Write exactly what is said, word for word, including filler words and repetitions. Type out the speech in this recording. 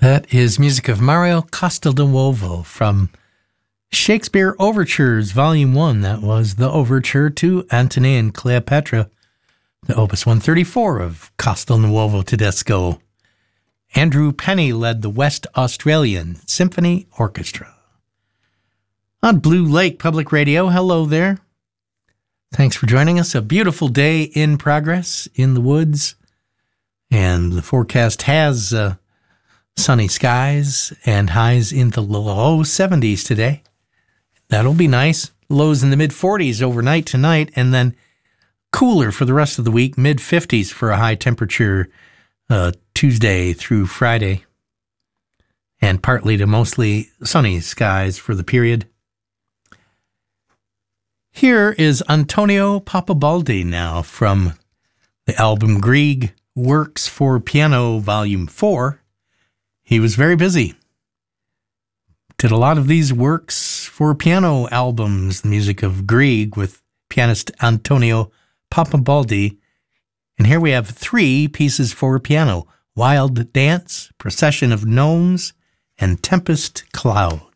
That is music of Mario Castelnuovo from Shakespeare Overtures, Volume one. That was the overture to Antony and Cleopatra, the Opus one thirty-four of Castelnuovo Tedesco. Andrew Penny led the West Australian Symphony Orchestra. On Blue Lake Public Radio, hello there. Thanks for joining us. A beautiful day in progress in the woods. And the forecast has uh, sunny skies and highs in the low seventies today. That'll be nice. Lows in the mid forties overnight tonight, and then cooler for the rest of the week, mid fifties for a high temperature uh, Tuesday through Friday. And partly to mostly sunny skies for the period. Here is Antonio Papabaldi now from the album Grieg Works for Piano Volume four. He was very busy. Did a lot of these works for piano albums, the music of Grieg with pianist Antonio Papabaldi. And here we have three pieces for piano: Wild Dance, Procession of Gnomes, and Tempest Cloud.